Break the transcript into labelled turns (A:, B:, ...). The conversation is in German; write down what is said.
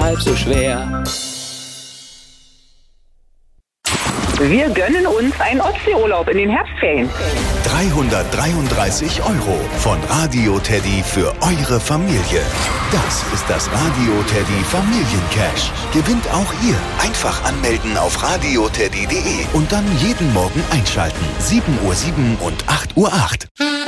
A: halb so schwer.
B: Wir gönnen uns einen Ostseeurlaub in den Herbstferien.
C: 333 € von Radio Teddy für eure Familie. Das ist das Radio Teddy Familiencash. Gewinnt auch ihr. Einfach anmelden auf radioteddy.de und dann jeden Morgen einschalten. 7:07 und 8:08 Uhr.